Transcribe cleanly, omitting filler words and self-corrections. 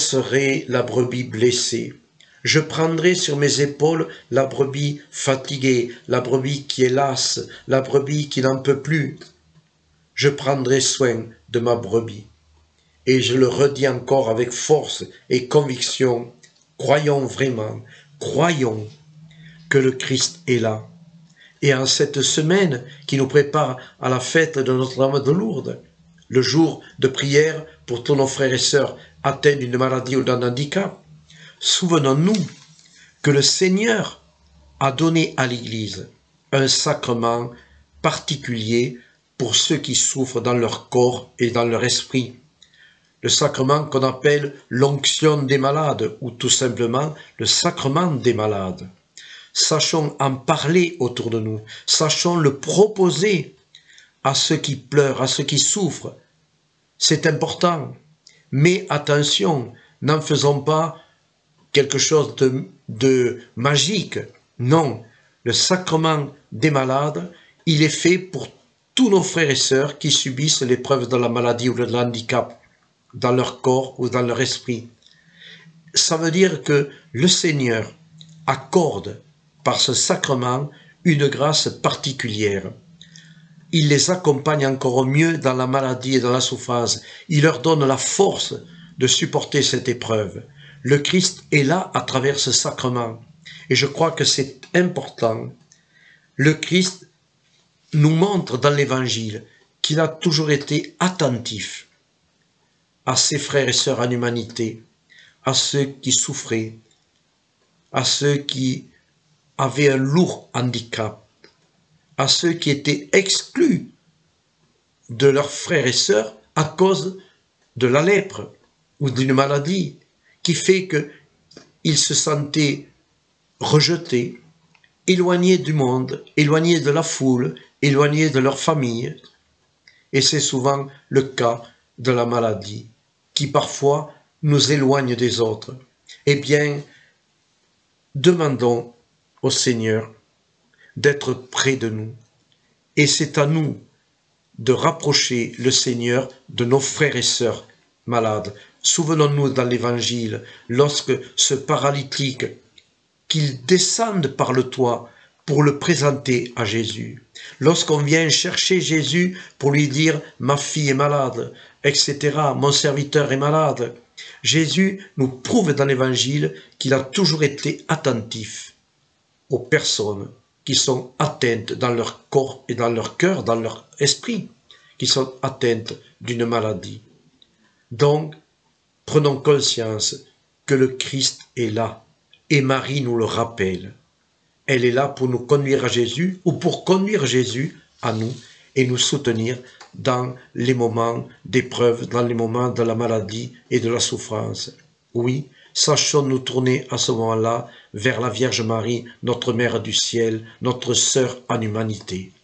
serai la brebis blessée. Je prendrai sur mes épaules la brebis fatiguée, la brebis qui est lasse, la brebis qui n'en peut plus. Je prendrai soin de ma brebis. Et je le redis encore avec force et conviction, croyons vraiment, croyons que le Christ est là. Et en cette semaine qui nous prépare à la fête de Notre-Dame de Lourdes, le jour de prière pour tous nos frères et sœurs atteints d'une maladie ou d'un handicap, souvenons-nous que le Seigneur a donné à l'Église un sacrement particulier pour ceux qui souffrent dans leur corps et dans leur esprit. Le sacrement qu'on appelle l'onction des malades ou tout simplement le sacrement des malades. Sachons en parler autour de nous, sachons le proposer à ceux qui pleurent, à ceux qui souffrent. C'est important, mais attention, n'en faisons pas quelque chose de magique. Non, le sacrement des malades, il est fait pour tous nos frères et sœurs qui subissent l'épreuve de la maladie ou de l'handicap dans leur corps ou dans leur esprit. Ça veut dire que le Seigneur accorde par ce sacrement une grâce particulière. Il les accompagne encore mieux dans la maladie et dans la souffrance. Il leur donne la force de supporter cette épreuve. Le Christ est là à travers ce sacrement. Et je crois que c'est important. Le Christ nous montre dans l'Évangile qu'il a toujours été attentif à ses frères et sœurs en humanité, à ceux qui souffraient, à ceux qui avaient un lourd handicap, à ceux qui étaient exclus de leurs frères et sœurs à cause de la lèpre ou d'une maladie qui fait qu'ils se sentaient rejetés, éloignés du monde, éloignés de la foule, éloignés de leur famille. Et c'est souvent le cas de la maladie qui parfois nous éloigne des autres. Eh bien, demandons au Seigneur d'être près de nous. Et c'est à nous de rapprocher le Seigneur de nos frères et sœurs malades. Souvenons-nous dans l'Évangile, lorsque ce paralytique, qu'il descende par le toit pour le présenter à Jésus. Lorsqu'on vient chercher Jésus pour lui dire « ma fille est malade », etc., « mon serviteur est malade », Jésus nous prouve dans l'Évangile qu'il a toujours été attentif aux personnes qui sont atteintes dans leur corps et dans leur cœur, dans leur esprit, qui sont atteintes d'une maladie. Donc, prenons conscience que le Christ est là, et Marie nous le rappelle. Elle est là pour nous conduire à Jésus, ou pour conduire Jésus à nous, et nous soutenir dans les moments d'épreuve, dans les moments de la maladie et de la souffrance. Oui, sachons nous tourner à ce moment-là vers la Vierge Marie, notre Mère du ciel, notre sœur en humanité.